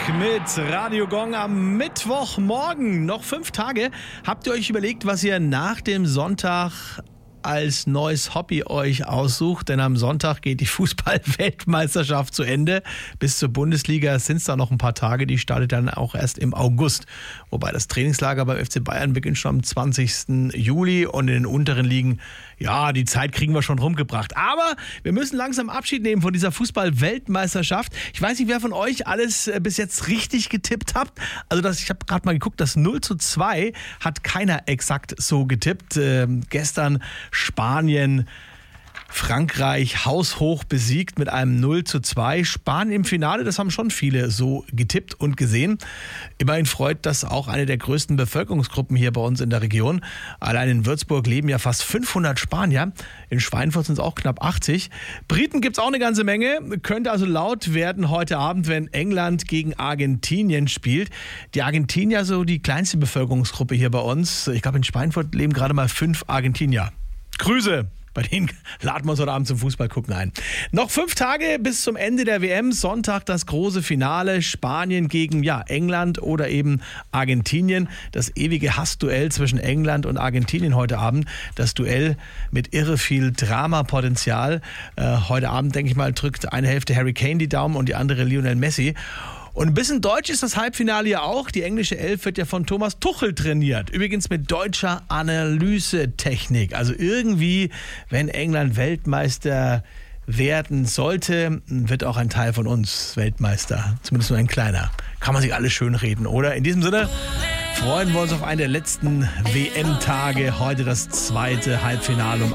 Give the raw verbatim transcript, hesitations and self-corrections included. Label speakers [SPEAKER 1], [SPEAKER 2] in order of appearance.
[SPEAKER 1] mit Radio Gong am Mittwochmorgen. Noch fünf Tage. Habt ihr euch überlegt, was ihr nach dem Sonntag als neues Hobby euch aussucht? Denn am Sonntag geht die Fußball-Weltmeisterschaft zu Ende. Bis zur Bundesliga sind es da noch ein paar Tage. Die startet dann auch erst im August. Wobei das Trainingslager beim F C Bayern beginnt schon am zwanzigsten Juli. Und in den unteren Ligen, ja, die Zeit kriegen wir schon rumgebracht. Aber wir müssen langsam Abschied nehmen von dieser Fußball-Weltmeisterschaft. Ich weiß nicht, wer von euch alles bis jetzt richtig getippt habt. Also das, ich habe gerade mal geguckt, das null zu zwei hat keiner exakt so getippt. Ähm, gestern Spanien, Frankreich haushoch besiegt mit einem null zu zwei. Spanien im Finale, das haben schon viele so getippt und gesehen. Immerhin freut das auch eine der größten Bevölkerungsgruppen hier bei uns in der Region. Allein in Würzburg leben ja fast fünfhundert Spanier. In Schweinfurt sind es auch knapp achtzig. Briten gibt es auch eine ganze Menge. Könnte also laut werden heute Abend, wenn England gegen Argentinien spielt. Die Argentinier, so die kleinste Bevölkerungsgruppe hier bei uns. Ich glaube, in Schweinfurt leben gerade mal fünf Argentinier. Grüße! Bei denen laden wir uns heute Abend zum Fußball gucken ein. Noch fünf Tage bis zum Ende der W M. Sonntag das große Finale. Spanien gegen ja, England oder eben Argentinien. Das ewige Hassduell zwischen England und Argentinien heute Abend. Das Duell mit irre viel Dramapotenzial. Äh, heute Abend, denke ich mal, drückt eine Hälfte Harry Kane die Daumen und die andere Lionel Messi. Und ein bisschen deutsch ist das Halbfinale ja auch. Die englische Elf wird ja von Thomas Tuchel trainiert. Übrigens mit deutscher Analysetechnik. Also irgendwie, wenn England Weltmeister werden sollte, wird auch ein Teil von uns Weltmeister. Zumindest nur ein kleiner. Kann man sich alles schön reden, oder? In diesem Sinne freuen wir uns auf einen der letzten W M-Tage. Heute das zweite Halbfinale um